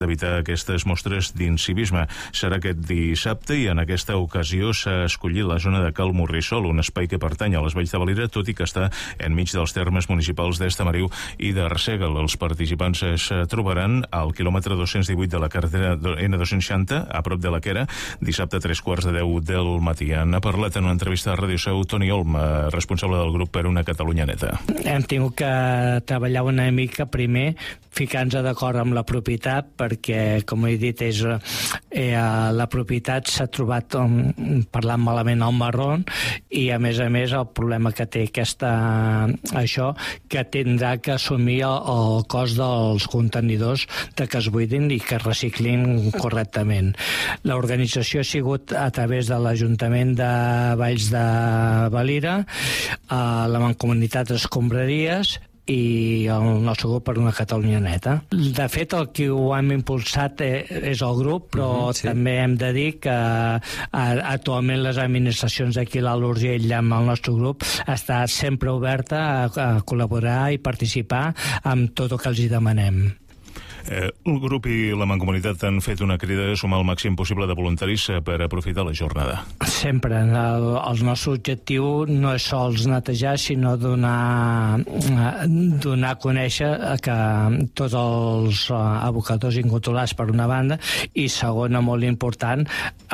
d'evitar aquestes mostres d'incivisme. Serà aquest dissabte i en aquesta ocasió s'ha escollit la zona de Cal Morrissol, un espai que pertany a les Valls de Valira, tot i que està enmig dels termes municipals d'Estamariu i d'Arsèguel. Els participants es trobaran al quilòmetre 218 de la carretera N260, a prop de la Quera, dissabte a 3:15 del matí. Han parlat en una entrevista a Ràdio Seu Toni Olm, responsable del grup Per una Catalunya Neta. Hem tingut que treballar una mica primer, ficant-nos d'acord amb la propietat, perquè, com he dit, la propietat s'ha trobat parlant malament al marrón i, a més, el problema que té això, que tindrà que assumir el cost dels contenidors de que es buidin i que es reciclin correctament. L'organització ha sigut a través de l'Ajuntament de Valls de Valira, la Mancomunitat Escombraries i el nostre grup Per una Catalunya Neta. De fet, el que ho hem impulsat és el grup, però també hem de dir que actualment les administracions d'aquí a l'Alt Urgell amb el nostre grup està sempre oberta a col·laborar i participar amb tot el que els hi demanem. El grup i la Mancomunitat han fet una crida a sumar el màxim possible de voluntaris per aprofitar la jornada. Sempre. El nostre objectiu no és sols netejar, sinó donar a conèixer que tots els abocadors incontrolats, per una banda, i segona, molt important,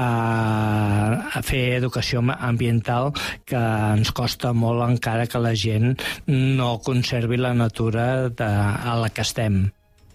fer educació ambiental, que ens costa molt encara que la gent no conservi la natura a la que estem.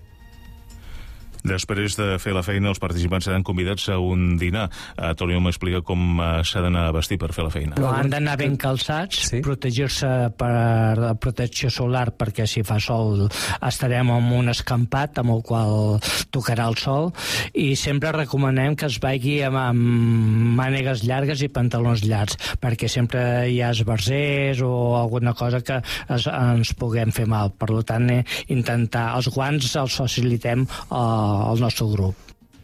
Després de fer la feina, els participants seran convidats a un dinar. Toni Olm explica com s'ha d'anar a vestir per fer la feina. Han d'anar ben calçats, protegir-se per protecció solar, perquè si fa sol estarem en un escampat amb el qual tocarà el sol, i sempre recomanem que es vagi amb mànegues llargues i pantalons llargs, perquè sempre hi ha esbarzers o alguna cosa que ens puguem fer mal. Per tant, intentar els guants els facilitem al nostre grup.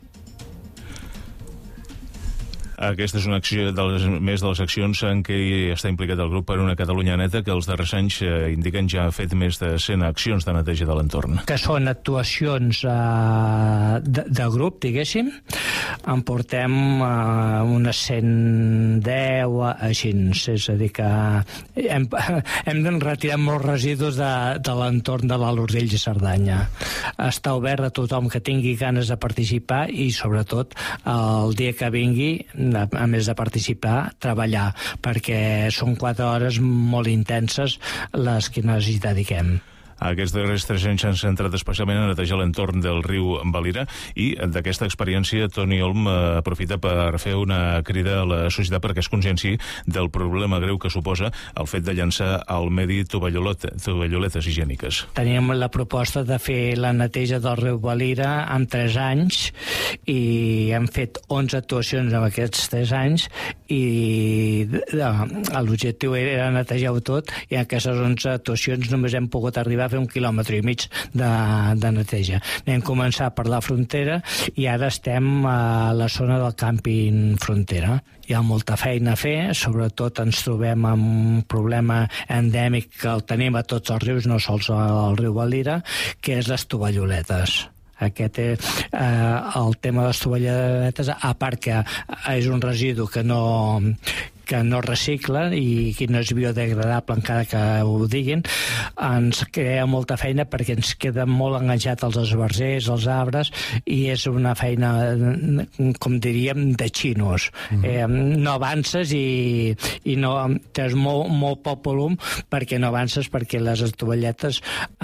Aquesta és una acció més de les accions en què està implicat el grup Per una Catalunya Neta, que els darrers anys indiquen ja ha fet més de 100 accions de neteja de l'entorn. Que són actuacions de grup, diguéssim. En portem unes 110, així. És a dir, que hem de retirar molts residus de l'entorn de l'Alt Urgell i Cerdanya. Està obert a tothom que tingui ganes de participar i, sobretot, el dia que vingui, a més de participar, treballar, perquè són 4 hores molt intenses les que ens hi dediquem. Aquests darrers 3 anys s'han centrat especialment a netejar l'entorn del riu Valira i d'aquesta experiència Toni Olm aprofita per fer una crida a la societat perquè es conscienci del problema greu que suposa el fet de llançar al medi tovalloletes higièniques. Teníem la proposta de fer la neteja del riu Valira en 3 anys i hem fet 11 actuacions en aquests 3 anys i l'objectiu era netejar-ho tot, i en aquestes 11 actuacions només hem pogut arribar a fer 1,5 quilòmetres de neteja. Vam començar per la frontera i ara estem a la zona del càmping frontera. Hi ha molta feina a fer, sobretot ens trobem amb un problema endèmic que el tenim a tots els rius, no sols al riu Valira, que és les tovalloletes. Aquest és el tema de les tovalloletes, a part que és un residu que no recicla i que no és biodegradable, encara que ho diguin, ens crea molta feina perquè ens queda molt enganxat als esbarzers, als arbres, i és una feina, com diríem, de xinos. No avances i no tens molt poc volum perquè no avances, perquè les tovalletes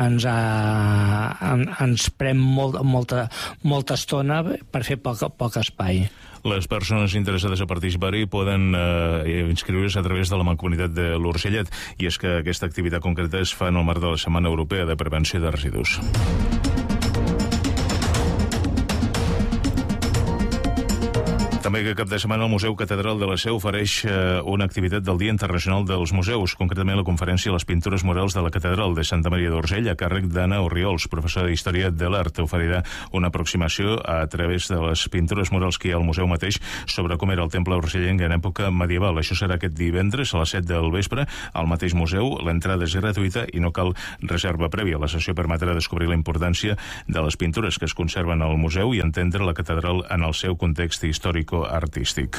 ens pren molta estona per fer poc espai. Les persones interessades a participar-hi poden inscriure's a través de la Mancomunitat de l'Urgellet, i és que aquesta activitat concreta es fa en el marc de la Setmana Europea de Prevenció de Residus. També També que cap de setmana el Museu Catedral de la Seu ofereix una activitat del Dia Internacional dels Museus, concretament la conferència Les pintures murals de la Catedral de Santa Maria d'Urgell, a càrrec d'Anna Orriols, professora d'Història de l'Art. Oferirà una aproximació a través de les pintures murals que hi ha al museu mateix sobre com era el temple urgellenc en època medieval. Això serà aquest divendres a les 7 del vespre al mateix museu. L'entrada és gratuïta i no cal reserva prèvia. La sessió permetrà descobrir la importància de les pintures que es conserven al museu i entendre la catedral en el seu context històrico-artístic.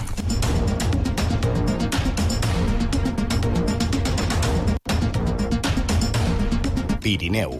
Pirineu.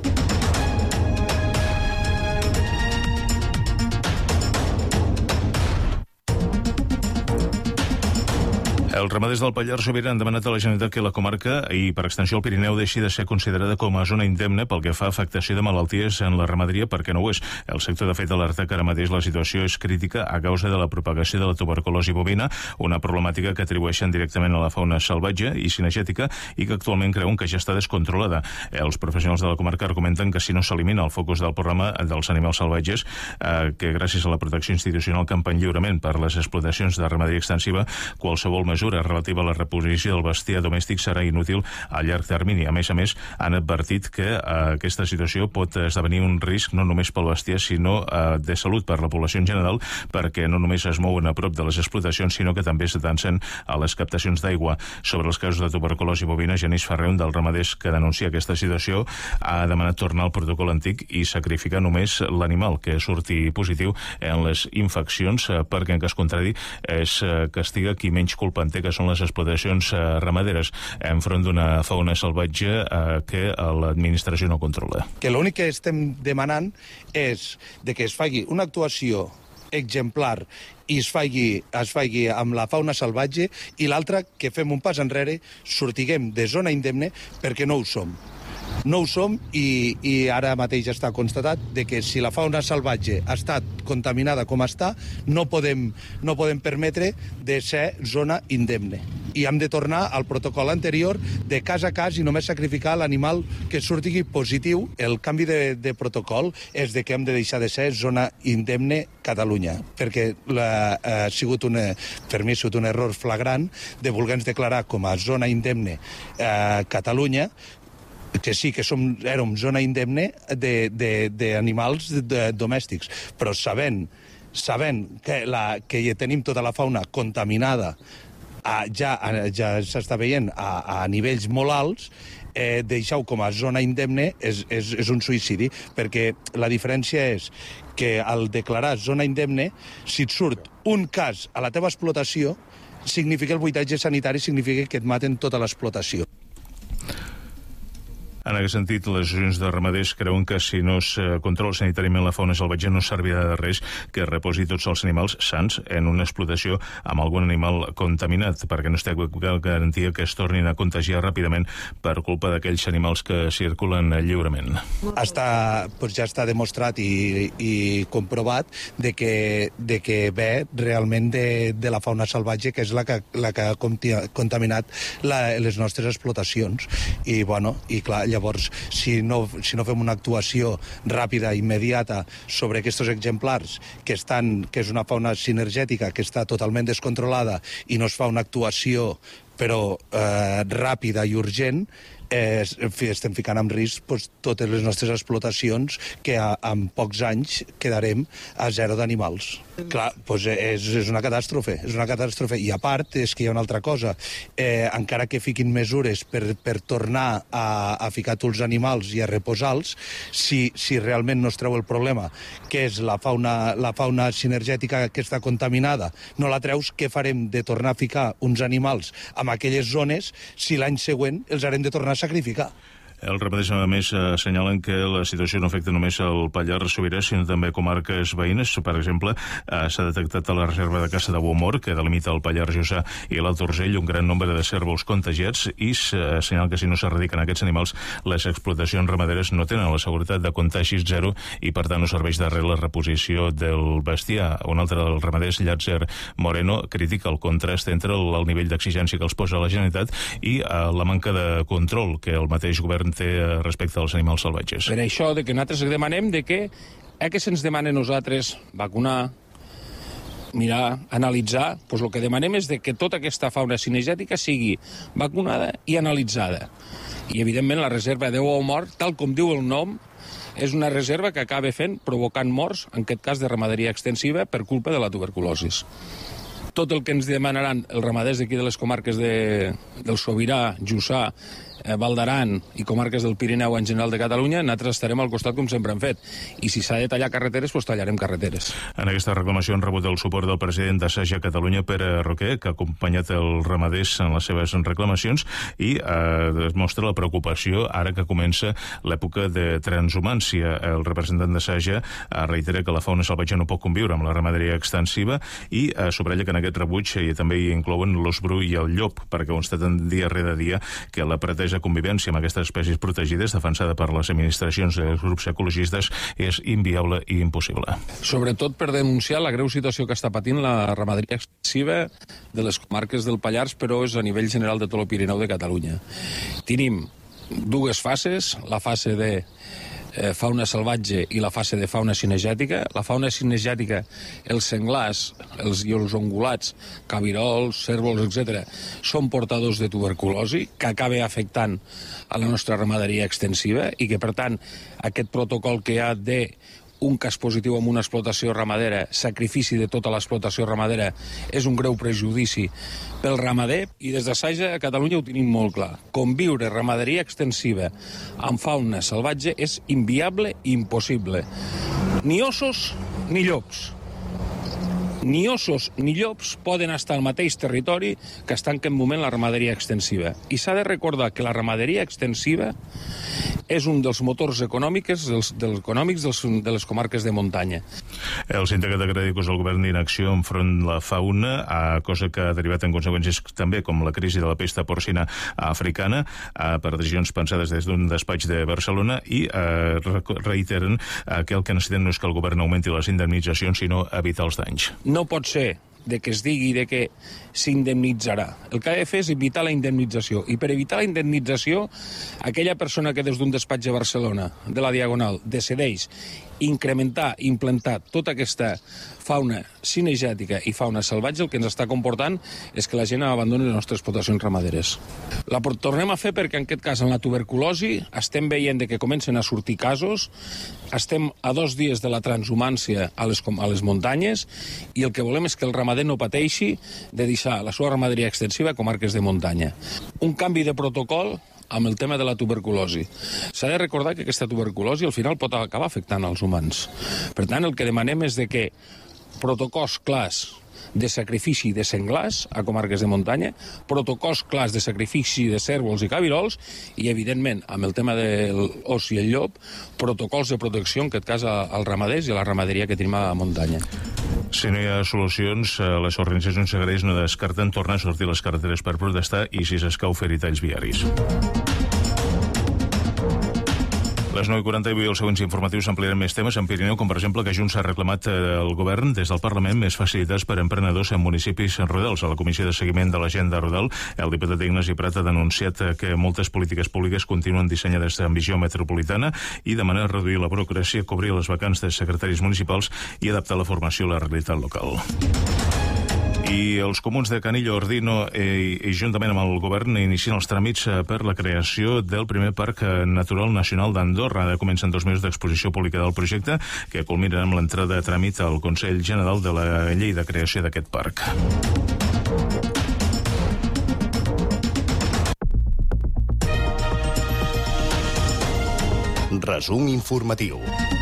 Els ramaders del Pallars Sobirà han demanat a la Generalitat que la comarca i, per extensió, el Pirineu deixi de ser considerada com a zona indemne pel que fa a afectació de malalties en la ramaderia, perquè no ho és. El sector, de fet, alerta que ara mateix la situació és crítica a causa de la propagació de la tuberculosi bovina, una problemàtica que atribueixen directament a la fauna salvatge i cinegètica i que actualment creuen que ja està descontrolada. Els professionals de la comarca argumenten que si no s'elimina el focus del programa dels animals salvatges, que gràcies a la protecció institucional campen lliurement per les explotacions de ramaderia extensiva, qualsevol mesura relativa a la reposició del bestiar domèstic serà inútil a llarg termini. A més, han advertit que aquesta situació pot esdevenir un risc no només pel bestiar, sinó de salut per la població en general, perquè no només es mouen a prop de les explotacions, sinó que també s'atancen a les captacions d'aigua. Sobre els casos de tuberculosi bovina, Genís Ferrer, un dels ramaders que denuncia aquesta situació, ha demanat tornar al protocol antic i sacrificar només l'animal que surti positiu en les infeccions, perquè en cas contrari es castiga qui menys culpa en té, que són les explotacions ramaderes enfront d'una fauna salvatge que l'administració no controla. Que l'únic que estem demanant és de que es faci una actuació exemplar i es faci amb la fauna salvatge, i l'altra, que fem un pas enrere, sortiguem de zona indemne, perquè no ho som. No ho som i ara mateix està constatat de que si la fauna salvatge ha estat contaminada com està, no podem permetre de ser zona indemne. I hem de tornar al protocol anterior de cas a cas i només sacrificar l'animal que surti positiu. El canvi de protocol és de que hem de deixar de ser zona indemne Catalunya, perquè ha sigut per mi un error flagrant de voler-nos declarar com a zona indemne Catalunya, que sí que érem zona indemne d'animals domèstics, però sabent que tenim tota la fauna contaminada, ja s'està veient a nivells molt alts, deixar-ho com a zona indemne és un suïcidi, perquè la diferència és que al declarar zona indemne, si et surt un cas a la teva explotació, significa el buidatge sanitari, significa que et maten tota l'explotació. En aquest sentit, les associacions de ramaders creuen que si no es controla sanitàriament la fauna salvatge no servirà de res que reposi tots els animals sans en una explotació amb algun animal contaminat, perquè no es té garantia que es tornin a contagiar ràpidament per culpa d'aquells animals que circulen lliurement. Ja està demostrat i comprovat de que ve realment de la fauna salvatge, que és la que ha contaminat les nostres explotacions. I clar, llavors, si no fem una actuació ràpida i immediata sobre aquests exemplars, que és una fauna sinergètica que està totalment descontrolada, i no es fa una actuació però ràpida i urgent, estem ficant en risc totes les nostres explotacions, que en pocs anys quedarem a zero d'animals. Clar, és una catàstrofe, I a part, és que hi ha una altra cosa. Encara que fiquin mesures per tornar a ficar tots els animals i a reposar-los, si realment no es treu el problema, que és la fauna sinergètica que està contaminada, no la treus, què farem de tornar a ficar uns animals en aquelles zones si l'any següent els haurem de tornar a sacrificar? Els ramaders, a més, assenyalen que la situació no afecta només al Pallars Sobirà, sinó també comarques veïnes. Per exemple, s'ha detectat a la reserva de caça de Beaumort, que delimita el Pallars Jussà i l'Alt Urgell, un gran nombre de cérvols contagiats, i s'assenyala que si no s'erradiquen aquests animals, les explotacions ramaderes no tenen la seguretat de contagis zero i, per tant, no serveix de res la reposició del bestiar. Un altre dels ramaders, Llàtzer Moreno, critica el contrast entre el nivell d'exigència que els posa la Generalitat i la manca de control que el mateix govern té respecte als animals salvatges. Per això que nosaltres demanem que se'ns demana a nosaltres vacunar, mirar, analitzar, el que demanem és que tota aquesta fauna cinegètica sigui vacunada i analitzada. I, evidentment, la reserva de ou mort, tal com diu el nom, és una reserva que acaba provocant morts, en aquest cas de ramaderia extensiva, per culpa de la tuberculosi. Tot el que ens demanaran els ramaders d'aquí de les comarques del Sobirà, Jussà, Val d'Aran i comarques del Pirineu en general de Catalunya, nosaltres estarem al costat com sempre hem fet. I si s'ha de tallar carreteres, doncs tallarem carreteres. En aquesta reclamació han rebut el suport del president d'Assaja Catalunya, Pere Roquer, que ha acompanyat els ramaders en les seves reclamacions i demostra la preocupació ara que comença l'època de transhumància. El representant d'Assaja reitera que la fauna salvatge no pot conviure amb la ramaderia extensiva i subratlla que en aquest rebuig també hi inclouen l'os bru i el llop, perquè constaten dia rere dia que la pretesa convivència amb aquestes espècies protegides, defensada per les administracions i els grups ecologistes, és inviable i impossible. Sobretot per denunciar la greu situació que està patint la ramaderia extensiva de les comarques del Pallars, però és a nivell general de tot el Pirineu de Catalunya. Tenim dues fases, la fase de fauna salvatge i la fase de fauna cinegètica. La fauna cinegètica, els senglars i els ungulats, cabirols, cérvols, etc., són portadors de tuberculosi que acaba afectant a la nostra ramaderia extensiva i que, per tant, aquest protocol que hi ha de un cas positiu en una explotació ramadera, sacrifici de tota l'explotació ramadera, és un greu prejudici pel ramader, i des d'Assaja a Catalunya ho tenim molt clar. Conviure ramaderia extensiva amb fauna salvatge és inviable i impossible. Ni ossos ni llops. Ni ossos ni llops poden estar al mateix territori que està en aquest moment la ramaderia extensiva. I s'ha de recordar que la ramaderia extensiva és un dels motors econòmics de les comarques de muntanya. El sindicat de credicos del govern d'inacció enfront la fauna, cosa que ha derivat en conseqüències també com la crisi de la pesta porcina africana, per decisions pensades des d'un despatx de Barcelona, i reiteren que el que necessiten no és que el govern augmenti les indemnitzacions, sinó evitar els danys. No pot ser de que es digui de que s'indemnitzarà. El que ha de fer és evitar la indemnització. I per evitar la indemnització, aquella persona que des d'un despatx de Barcelona, de la Diagonal, decideix incrementar, implantar tota aquesta fauna cinegètica i fauna salvatge, el que ens està comportant és que la gent abandoni les nostres explotacions ramaderes. La tornem a fer perquè, en aquest cas, en la tuberculosi, estem veient que comencen a sortir casos, estem a 2 dies de la transhumància a les muntanyes, i el que volem és que el ramader no pateixi de deixar la seva ramaderia extensiva a comarques de muntanya. Un canvi de protocol amb el tema de la tuberculosi. S'ha de recordar que aquesta tuberculosi al final pot acabar afectant als humans. Per tant, el que demanem és de que protocols clars de sacrifici de senglars a comarques de muntanya, protocols clars de sacrifici de cérvols i cabirols, i, evidentment, amb el tema de l'os i el llop, protocols de protecció, en aquest cas, als ramaders i a la ramaderia que tenim a la muntanya. Si no hi ha solucions, les organitzacions agràries no descarten tornar a sortir a les carreteres per protestar i, si s'escau, fer-hi talls viaris. Les 9:40 i avui els següents informatius ampliaran més temes en Pirineu, com per exemple que Junts ha reclamat al govern des del Parlament més facilitats per a emprenedors en municipis rurals. A la Comissió de Seguiment de l'Agenda Rural, el diputat Ignasi Prat ha denunciat que moltes polítiques públiques continuen dissenyades amb visió metropolitana i demana reduir la burocràcia, cobrir les vacants de secretaris municipals i adaptar la formació a la realitat local. I els comuns de Canillo Ordino i juntament amb el govern inicien els tràmits per la creació del primer Parc Natural Nacional d'Andorra. Comencen 2 mesos d'exposició pública del projecte, que culminen amb l'entrada de tràmit al Consell General de la llei de creació d'aquest parc. Resum informatiu.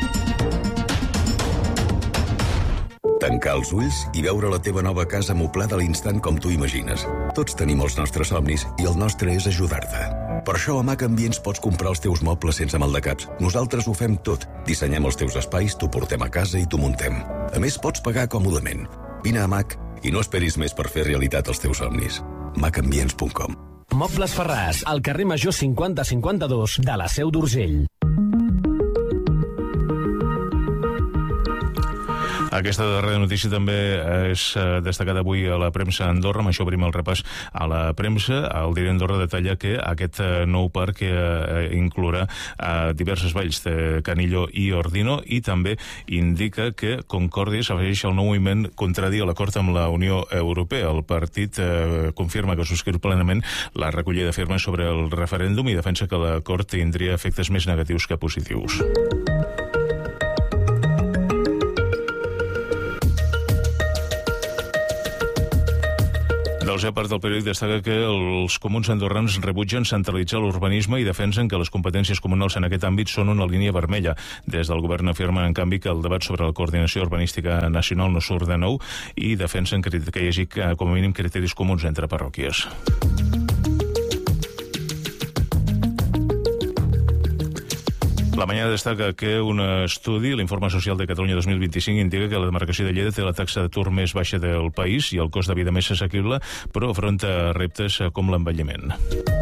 Tancar els ulls i veure la teva nova casa amoblada a l'instant com tu imagines. Tots tenim els nostres somnis i el nostre és ajudar-te. Per això a Mac Ambients pots comprar els teus mobles sense maldecaps. Nosaltres ho fem tot. Dissenyem els teus espais, t'ho portem a casa i t'ho muntem. A més, pots pagar còmodament. Vine a Mac i no esperis més per fer realitat els teus somnis. macambients.com. Mobles Ferràs, al carrer Major 5052 de la Seu d'Urgell. Aquesta darrera notícia també és destacada avui a la premsa a Andorra. Amb això obrim el repàs a la premsa. El diari Andorra detalla que aquest nou parc inclourà diverses valls de Canillo i Ordino, i també indica que Concòrdia s'afegeix al nou moviment contrari a l'acord amb la Unió Europea. El partit confirma que subscriu plenament la recollida de firmes sobre el referèndum i defensa que l'acord tindria efectes més negatius que positius. Part del periòdic destaca que els comuns andorrans rebutgen centralitzar l'urbanisme i defensen que les competències comunals en aquest àmbit són una línia vermella. Des del govern afirmen, en canvi, que el debat sobre la coordinació urbanística nacional no surt de nou i defensen que hi hagi com a mínim criteris comuns entre parròquies. La Mañana destaca que un estudi, l'Informe Social de Catalunya 2025, indica que la demarcació de Lleida té la taxa d'atur més baixa del país i el cost de vida més assequible, però afronta reptes com l'envelliment.